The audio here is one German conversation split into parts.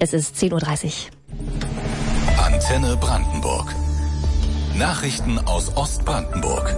Es ist 10:30 Uhr. Antenne Brandenburg. Nachrichten aus Ostbrandenburg.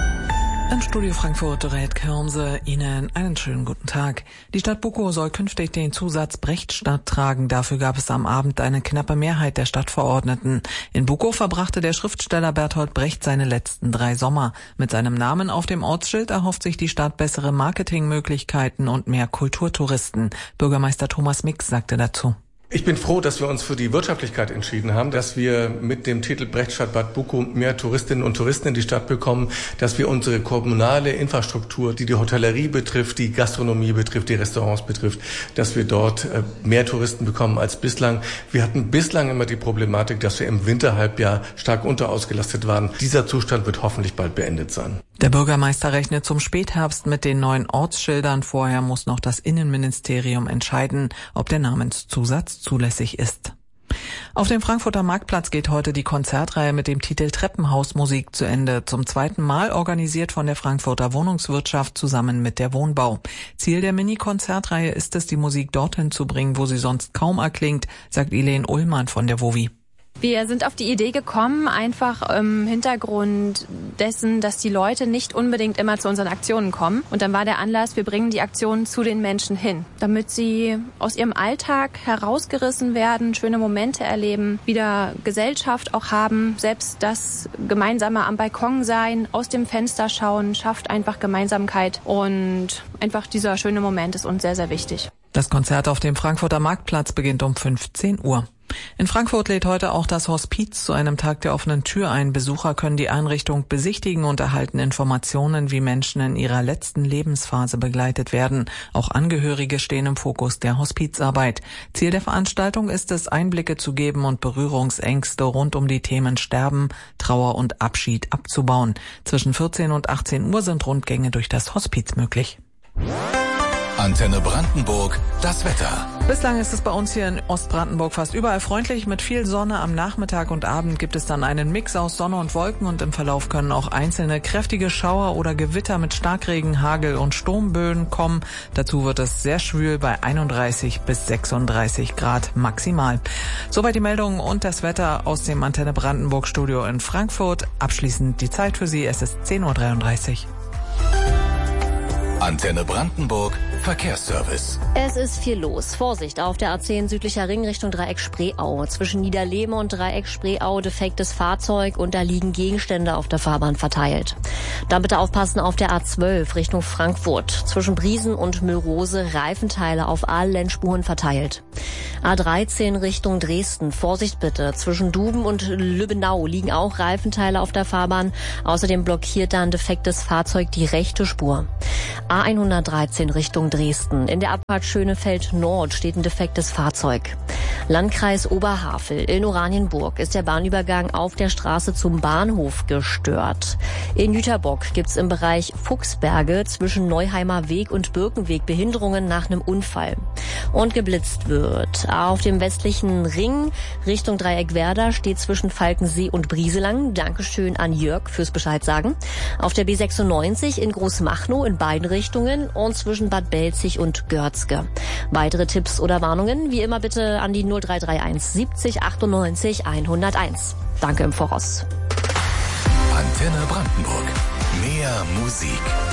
Im Studio Frankfurt Dorette Kirmse, Ihnen einen schönen guten Tag. Die Stadt Bukow soll künftig den Zusatz Brechtstadt tragen. Dafür gab es am Abend eine knappe Mehrheit der Stadtverordneten. In Bukow verbrachte der Schriftsteller Bertolt Brecht seine letzten 3 Sommer. Mit seinem Namen auf dem Ortsschild erhofft sich die Stadt bessere Marketingmöglichkeiten und mehr Kulturtouristen. Bürgermeister Thomas Mix sagte dazu: Ich bin froh, dass wir uns für die Wirtschaftlichkeit entschieden haben, dass wir mit dem Titel Brechtstadt Bad Bukow mehr Touristinnen und Touristen in die Stadt bekommen, dass wir unsere kommunale Infrastruktur, die Hotellerie betrifft, die Gastronomie betrifft, die Restaurants betrifft, dass wir dort mehr Touristen bekommen als bislang. Wir hatten bislang immer die Problematik, dass wir im Winterhalbjahr stark unterausgelastet waren. Dieser Zustand wird hoffentlich bald beendet sein. Der Bürgermeister rechnet zum Spätherbst mit den neuen Ortsschildern. Vorher muss noch das Innenministerium entscheiden, ob der Namenszusatz zulässig ist. Auf dem Frankfurter Marktplatz geht heute die Konzertreihe mit dem Titel Treppenhausmusik zu Ende. Zum 2. Mal organisiert von der Frankfurter Wohnungswirtschaft zusammen mit der Wohnbau. Ziel der Mini-Konzertreihe ist es, die Musik dorthin zu bringen, wo sie sonst kaum erklingt, sagt Elaine Ullmann von der WOWI. Wir sind auf die Idee gekommen, einfach im Hintergrund dessen, dass die Leute nicht unbedingt immer zu unseren Aktionen kommen. Und dann war der Anlass, wir bringen die Aktionen zu den Menschen hin, damit sie aus ihrem Alltag herausgerissen werden, schöne Momente erleben, wieder Gesellschaft auch haben. Selbst das gemeinsame am Balkon sein, aus dem Fenster schauen, schafft einfach Gemeinsamkeit. Und einfach dieser schöne Moment ist uns sehr, sehr wichtig. Das Konzert auf dem Frankfurter Marktplatz beginnt um 15 Uhr. In Frankfurt lädt heute auch das Hospiz zu einem Tag der offenen Tür ein. Besucher können die Einrichtung besichtigen und erhalten Informationen, wie Menschen in ihrer letzten Lebensphase begleitet werden. Auch Angehörige stehen im Fokus der Hospizarbeit. Ziel der Veranstaltung ist es, Einblicke zu geben und Berührungsängste rund um die Themen Sterben, Trauer und Abschied abzubauen. Zwischen 14 und 18 Uhr sind Rundgänge durch das Hospiz möglich. Antenne Brandenburg, das Wetter. Bislang ist es bei uns hier in Ostbrandenburg fast überall freundlich. Mit viel Sonne am Nachmittag und Abend gibt es dann einen Mix aus Sonne und Wolken und im Verlauf können auch einzelne kräftige Schauer oder Gewitter mit Starkregen, Hagel und Sturmböen kommen. Dazu wird es sehr schwül bei 31 bis 36 Grad maximal. Soweit die Meldungen und das Wetter aus dem Antenne Brandenburg Studio in Frankfurt. Abschließend die Zeit für Sie. Es ist 10:33 Uhr. Antenne Brandenburg, Verkehrsservice. Es ist viel los. Vorsicht auf der A10 südlicher Ring Richtung Dreieck Spreeau. Zwischen Niederlehme und Dreieck Spreeau defektes Fahrzeug und da liegen Gegenstände auf der Fahrbahn verteilt. Dann bitte aufpassen auf der A12 Richtung Frankfurt. Zwischen Briesen und Müllrose Reifenteile auf allen Spuren verteilt. A13 Richtung Dresden. Vorsicht bitte. Zwischen Duben und Lübbenau liegen auch Reifenteile auf der Fahrbahn. Außerdem blockiert da ein defektes Fahrzeug die rechte Spur. A113 Richtung Dresden. In der Abfahrt Schönefeld Nord steht ein defektes Fahrzeug. Landkreis Oberhavel in Oranienburg ist der Bahnübergang auf der Straße zum Bahnhof gestört. In Jüterbock gibt's im Bereich Fuchsberge zwischen Neuheimer Weg und Birkenweg Behinderungen nach einem Unfall. Und geblitzt wird. Auf dem westlichen Ring Richtung Dreieck Werder steht zwischen Falkensee und Brieselang. Dankeschön an Jörg fürs Bescheid sagen. Auf der B96 in Großmachnow in beiden Richtungen und zwischen Bad Belzig und Görzge. Weitere Tipps oder Warnungen wie immer bitte an die 0331 70 98 101. Danke im Voraus. Antenne Brandenburg. Mehr Musik.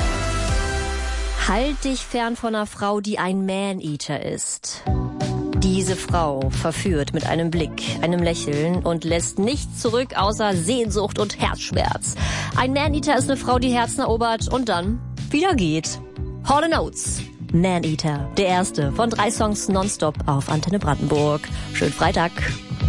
Halt dich fern von einer Frau, die ein Man-Eater ist. Diese Frau verführt mit einem Blick, einem Lächeln und lässt nichts zurück außer Sehnsucht und Herzschmerz. Ein Man-Eater ist eine Frau, die Herzen erobert und dann wieder geht. Hall & Oates, Man-Eater, der erste von 3 Songs nonstop auf Antenne Brandenburg. Schönen Freitag.